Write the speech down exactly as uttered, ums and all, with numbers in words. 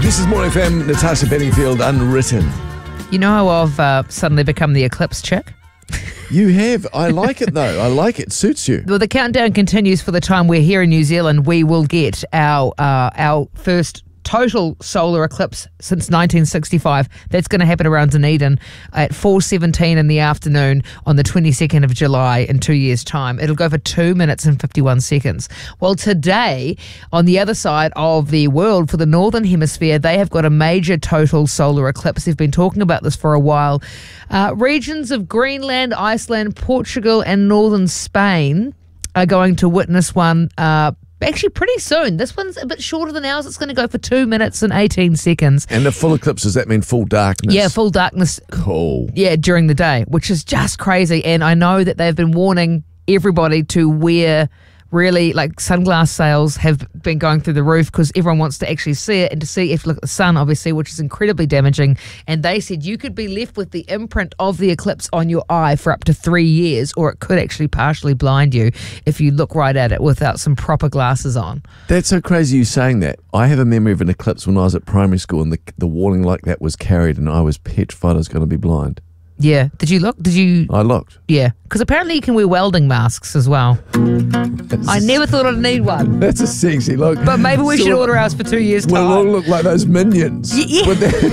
This is More F M, Natasha Bedingfield, Unwritten. You know how I've uh, suddenly become the eclipse chick? You have. I like it though. I like it. Suits you. Well, the countdown continues for the time we're here in New Zealand. We will get our uh, our first total solar eclipse since nineteen sixty-five. That's going to happen around Dunedin at four seventeen in the afternoon on the twenty-second of July in two years' time. It'll go for two minutes and fifty-one seconds. Well, today, on the other side of the world, for the Northern Hemisphere, they have got a major total solar eclipse. They've been talking about this for a while. Uh, regions of Greenland, Iceland, Portugal, and northern Spain are going to witness one uh, actually pretty soon. This one's a bit shorter than ours. It's going to go for two minutes and eighteen seconds. And the full eclipse, does that mean full darkness? Yeah, full darkness. Cool. Yeah, during the day, which is just crazy. And I know that they've been warning everybody to wear really, like, sunglass sales have been going through the roof because everyone wants to actually see it and to see if you look at the sun, obviously, which is incredibly damaging. And they said you could be left with the imprint of the eclipse on your eye for up to three years, or it could actually partially blind you if you look right at it without some proper glasses on. That's so crazy you saying that. I have a memory of an eclipse when I was at primary school and the, the warning like that was carried and I was petrified I was going to be blind. Yeah. Did you look? Did you? I looked. Yeah. Because apparently you can wear welding masks as well. I never thought I'd need one. That's a sexy look. But maybe we So should order ours for two years' time. We'll all look like those minions. Y- yeah. With their